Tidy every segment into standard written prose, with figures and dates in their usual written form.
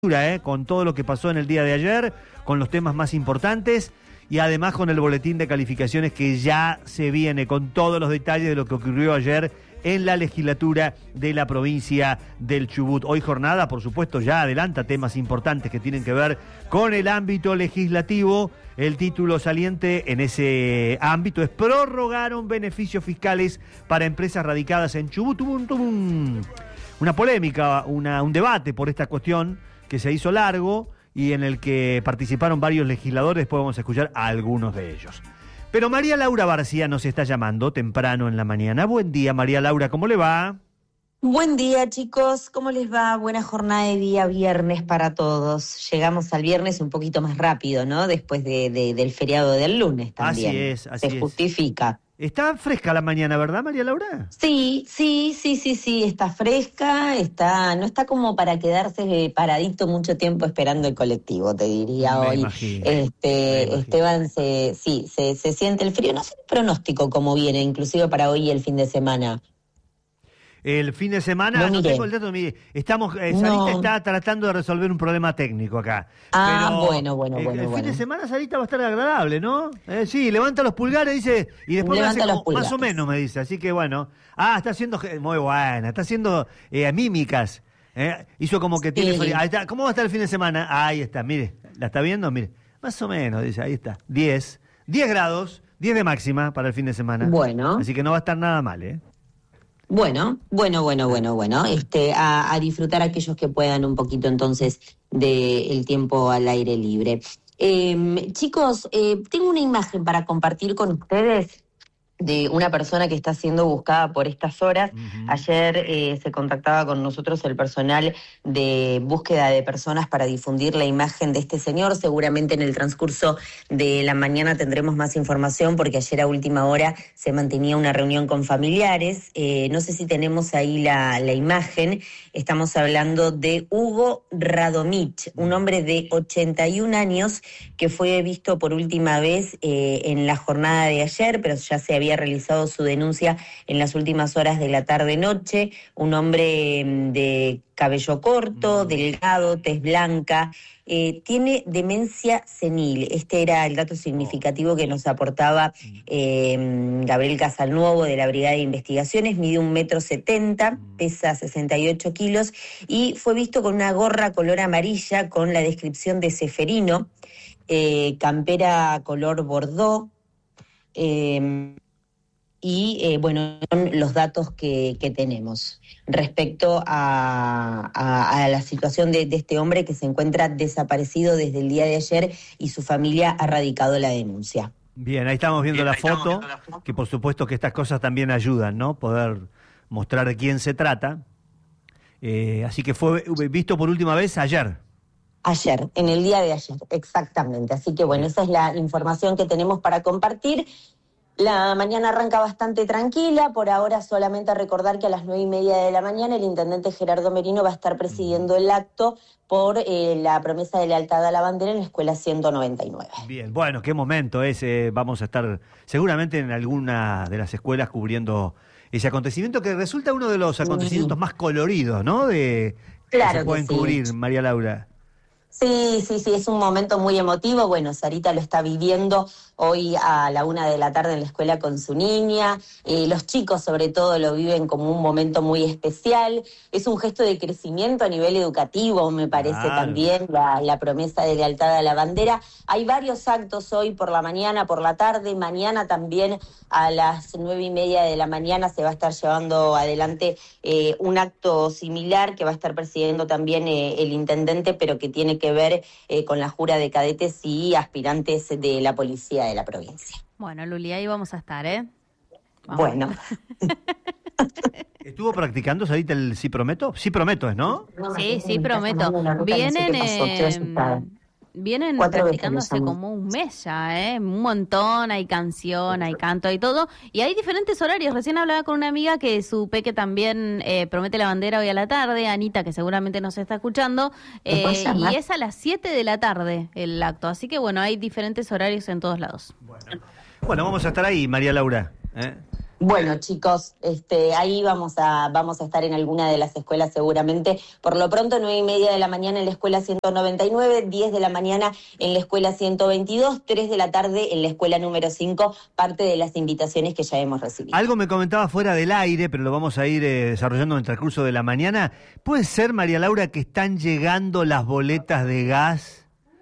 con todo lo que pasó en el día de ayer, con los temas más importantes y además con el boletín de calificaciones que ya se viene con todos los detalles de lo que ocurrió ayer en la legislatura de la provincia del Chubut. Hoy jornada, por supuesto, ya adelanta temas importantes que tienen que ver con el ámbito legislativo. El título saliente en ese ámbito es: prorrogaron beneficios fiscales para empresas radicadas en Chubut. Tuvo una polémica, un debate por esta cuestión que se hizo largo y en el que participaron varios legisladores. Después vamos a escuchar a algunos de ellos. Pero María Laura Barcía nos está llamando temprano en la mañana. Buen día, María Laura, ¿cómo le va? Buen día, chicos, ¿cómo les va? Buena jornada de día viernes para todos. Llegamos al viernes un poquito más rápido, ¿no? Después del feriado del lunes también. Así es. Se justifica. Está fresca la mañana, ¿verdad, María Laura? Sí, está fresca, no está como para quedarse paradito mucho tiempo esperando el colectivo, te diría Me hoy. imagino. Esteban, se siente el frío, no sé el pronóstico cómo viene, inclusive para hoy y el fin de semana. El fin de semana, no tengo el dato, mire, Sarita está tratando de resolver un problema técnico acá. Pero bueno. El fin de semana Sarita va a estar agradable, ¿no? Sí, levanta los pulgares, dice, y después me hace como, más o menos, me dice, así que bueno. Está haciendo, muy buena, está haciendo mímicas. Hizo como que tiene frío. Ahí está. ¿Cómo va a estar el fin de semana? Ahí está, mire, ¿la está viendo? Mire, más o menos, dice, ahí está, 10 grados, 10 de máxima para el fin de semana. Bueno. Así que no va a estar nada mal, Bueno. A disfrutar aquellos que puedan un poquito entonces del tiempo al aire libre. Chicos, tengo una imagen para compartir con ustedes de una persona que está siendo buscada por estas horas. Uh-huh. Ayer se contactaba con nosotros el personal de búsqueda de personas para difundir la imagen de este señor. Seguramente en el transcurso de la mañana tendremos más información porque ayer a última hora se mantenía una reunión con familiares. No sé si tenemos ahí la imagen. Estamos hablando de Hugo Radomich, un hombre de 81 años que fue visto por última vez en la jornada de ayer, pero ya se había realizado su denuncia en las últimas horas de la tarde-noche. Un hombre de cabello corto, delgado, tez blanca, tiene demencia senil. Este era el dato significativo que nos aportaba Gabriel Casalnuovo de la Brigada de Investigaciones. Mide 1,70 m, pesa 68 kilos y fue visto con una gorra color amarilla con la descripción de ceferino, campera color bordó, son los datos que tenemos respecto a la situación de este hombre que se encuentra desaparecido desde el día de ayer y su familia ha radicado la denuncia. Bien, ahí estamos viendo la foto, que por supuesto que estas cosas también ayudan, ¿no? Poder mostrar de quién se trata. Así que fue visto por última vez ayer. Ayer, en el día de ayer, exactamente. Así que bueno, esa es la información que tenemos para compartir. La mañana arranca bastante tranquila, por ahora solamente a recordar que a las 9:30 de la mañana el intendente Gerardo Merino va a estar presidiendo el acto por la promesa de lealtad a la bandera en la escuela 199. Bien, bueno, qué momento ese. Vamos a estar seguramente en alguna de las escuelas cubriendo ese acontecimiento que resulta uno de los acontecimientos más coloridos, ¿no? Que se pueden cubrir, María Laura. Sí, es un momento muy emotivo. Bueno, Sarita lo está viviendo hoy a la 1 de la tarde en la escuela con su niña. Los chicos sobre todo lo viven como un momento muy especial. Es un gesto de crecimiento a nivel educativo, me parece también, la promesa de lealtad a la bandera. Hay varios actos hoy por la mañana, por la tarde. Mañana también a las 9:30 de la mañana se va a estar llevando adelante un acto similar que va a estar presidiendo también el intendente, pero que tiene que ver con la jura de cadetes y aspirantes de la policía de la provincia. Bueno, Luli, ahí vamos a estar, Vamos. Bueno. ¿Estuvo practicando, Sarita, el sí prometo? Sí prometo, ¿no? Sí, prometo. Vienen practicando hace como un mes ya, un montón, hay canción, hay canto, hay todo, y hay diferentes horarios. Recién hablaba con una amiga que su peque también promete la bandera hoy a la tarde, Anita, que seguramente nos está escuchando, y es a las 7 de la tarde el acto, así que bueno, hay diferentes horarios en todos lados. Bueno, vamos a estar ahí, María Laura, Bueno, chicos, ahí vamos a estar en alguna de las escuelas seguramente. Por lo pronto, 9:30 de la mañana en la escuela 199, 10 de la mañana en la escuela 122, 3 de la tarde en la escuela número 5, parte de las invitaciones que ya hemos recibido. Algo me comentaba fuera del aire, pero lo vamos a ir desarrollando en el transcurso de la mañana. ¿Puede ser, María Laura, que están llegando las boletas de gas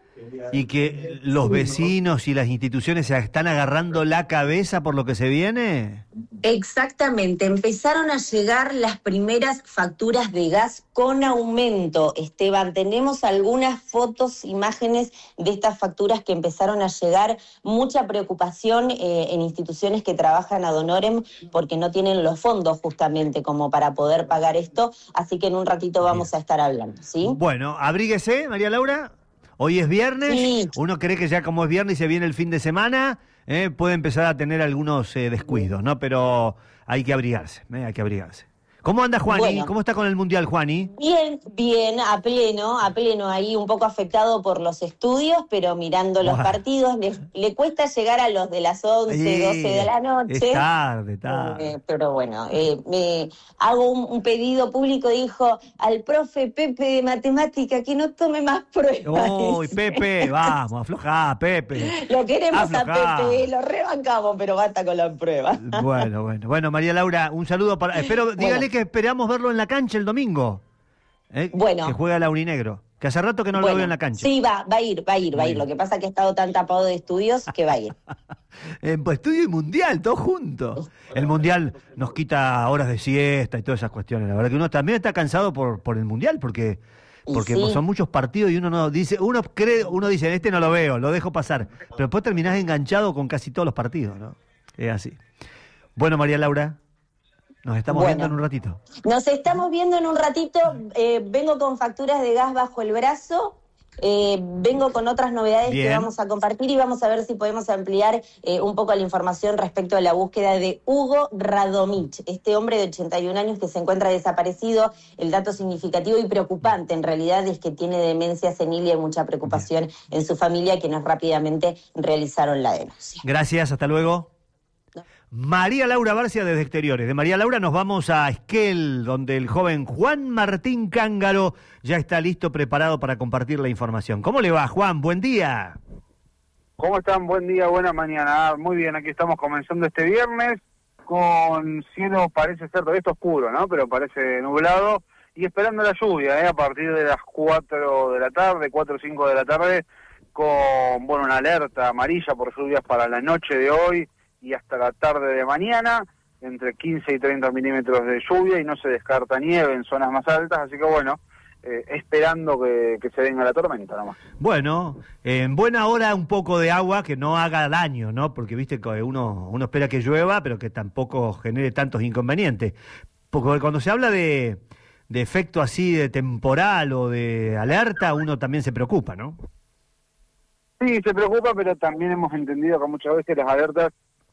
y que los vecinos y las instituciones se están agarrando la cabeza por lo que se viene? Exactamente, empezaron a llegar las primeras facturas de gas con aumento, Esteban. Tenemos algunas fotos, imágenes de estas facturas que empezaron a llegar. Mucha preocupación en instituciones que trabajan ad honorem porque no tienen los fondos justamente como para poder pagar esto. Así que en un ratito vamos a estar hablando, ¿sí? Bueno, abríguese, María Laura. Hoy es viernes, sí. Uno cree que ya como es viernes y se viene el fin de semana, puede empezar a tener algunos descuidos, ¿no? Pero hay que abrigarse, hay que abrigarse. ¿Cómo anda Juani? Bueno, ¿cómo está con el Mundial, Juani? Bien, a pleno, ahí un poco afectado por los estudios, pero mirando los partidos, le cuesta llegar a los de las 11, 12 de la noche. Es tarde. Pero bueno, me hago un pedido público, dijo al profe Pepe de matemática que no tome más pruebas. Uy, Pepe, vamos, aflojá, Pepe. Lo queremos aflojá. A Pepe, lo rebancamos, pero basta con la prueba. Bueno, María Laura, un saludo para... Espero, dígale que esperamos verlo en la cancha el domingo. Bueno. Que juega Laurinegro. Que hace rato que no lo veo en la cancha. Sí, va a ir. Lo que pasa es que ha estado tan tapado de estudios que va a ir. Pues estudio y mundial, todos juntos. El mundial nos quita horas de siesta y todas esas cuestiones. La verdad que uno también está cansado por el mundial porque sí. Son muchos partidos y uno dice, uno dice, este no lo veo, lo dejo pasar. Pero después terminás enganchado con casi todos los partidos, ¿no? Es así. Bueno, María Laura. Nos estamos viendo en un ratito. Nos estamos viendo en un ratito. Vengo con facturas de gas bajo el brazo. Vengo con otras novedades que vamos a compartir y vamos a ver si podemos ampliar un poco la información respecto a la búsqueda de Hugo Radomich, este hombre de 81 años que se encuentra desaparecido. El dato significativo y preocupante en realidad es que tiene demencia senil y hay mucha preocupación en su familia, quienes rápidamente realizaron la denuncia. Gracias, hasta luego. María Laura Barcia desde Exteriores. De María Laura nos vamos a Esquel, donde el joven Juan Martín Cángaro ya está listo, preparado para compartir la información. ¿Cómo le va, Juan? Buen día. ¿Cómo están? Buen día, buena mañana. Muy bien, aquí estamos comenzando este viernes con cielo, parece ser todavía oscuro, ¿no? Pero parece nublado y esperando la lluvia, a partir de las 4 de la tarde, 4 o 5 de la tarde, con, una alerta amarilla por lluvias para la noche de hoy y hasta la tarde de mañana, entre 15 y 30 milímetros de lluvia, y no se descarta nieve en zonas más altas, así que esperando que se venga la tormenta nomás. Bueno, en buena hora un poco de agua que no haga daño, ¿no? Porque viste que uno espera que llueva, pero que tampoco genere tantos inconvenientes. Porque cuando se habla de efecto así de temporal o de alerta, uno también se preocupa, ¿no? Sí, se preocupa, pero también hemos entendido que muchas veces las alertas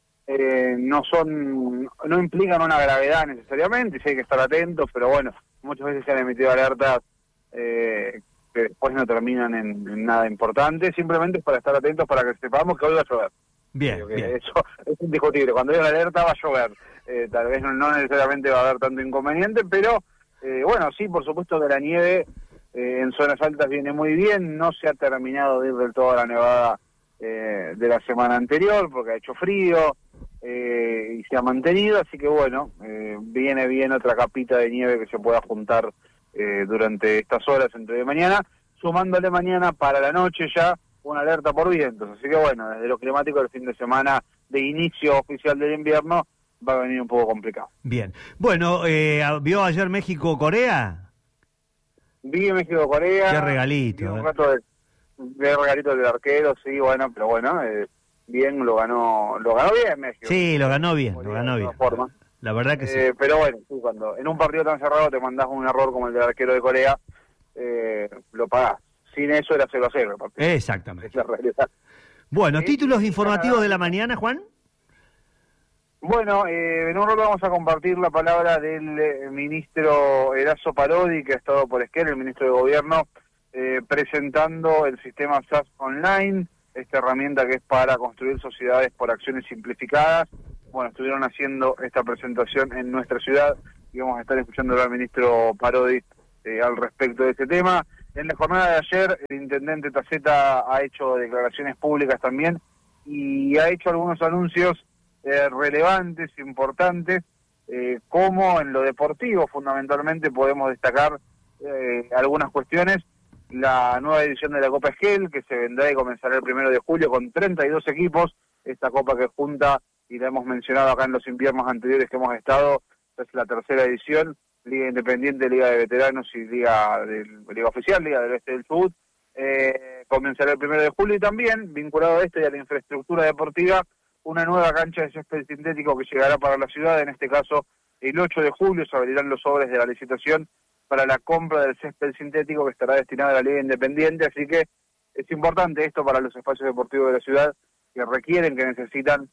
no implican una gravedad necesariamente, sí hay que estar atentos, pero muchas veces se han emitido alertas que después no terminan en nada importante, simplemente para estar atentos, para que sepamos que hoy va a llover. Bien. Eso es indiscutible, cuando hay una alerta va a llover, tal vez no necesariamente va a haber tanto inconveniente, pero sí, por supuesto que la nieve en zonas altas viene muy bien, no se ha terminado de ir del todo la nevada de la semana anterior, porque ha hecho frío, y se ha mantenido, así que viene bien otra capita de nieve que se pueda juntar durante estas horas entre de mañana, sumándole mañana para la noche ya una alerta por vientos, así que desde lo climático el fin de semana de inicio oficial del invierno va a venir un poco complicado. Bien, ¿vio ayer México-Corea? Vi México-Corea. Qué regalito. Un rato de regalito del arquero, sí, pero bien, lo ganó bien México. Sí, lo ganó bien. Forma. La verdad que sí. Pero tú cuando en un partido tan cerrado te mandás un error como el del arquero de Corea, lo pagás. Sin eso era 0-0 el partido. Exactamente. Es la realidad. Bueno, títulos informativos de la mañana, Juan. En un rato vamos a compartir la palabra del ministro Erazo Parodi, que ha estado por Esquel, el ministro de Gobierno, presentando el sistema SAS Online, esta herramienta que es para construir sociedades por acciones simplificadas, bueno, estuvieron haciendo esta presentación en nuestra ciudad y vamos a estar escuchando al ministro Parodi al respecto de este tema. En la jornada de ayer, el intendente Taceta ha hecho declaraciones públicas también y ha hecho algunos anuncios relevantes, importantes, como en lo deportivo fundamentalmente podemos destacar algunas cuestiones. La nueva edición de la Copa Esquel, que se vendrá y comenzará el 1 de julio con 32 equipos, esta copa que junta, y la hemos mencionado acá en los inviernos anteriores que hemos estado, es la tercera edición, Liga Independiente, Liga de Veteranos y Liga Oficial, Liga del Oeste del Sud, comenzará el 1 de julio y también, vinculado a esto y a la infraestructura deportiva, una nueva cancha de césped sintético que llegará para la ciudad, en este caso el 8 de julio se abrirán los sobres de la licitación para la compra del césped sintético que estará destinado a la Liga Independiente, así que es importante esto para los espacios deportivos de la ciudad que requieren, que necesitan,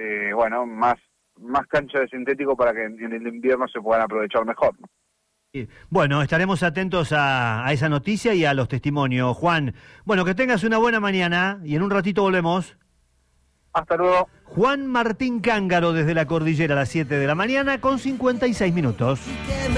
más canchas de sintético para que en el invierno se puedan aprovechar mejor, ¿no? Bueno, estaremos atentos a esa noticia y a los testimonios. Juan, bueno, que tengas una buena mañana y en un ratito volvemos. Hasta luego. Juan Martín Cángaro desde la Cordillera a las 7 de la mañana con 56 minutos.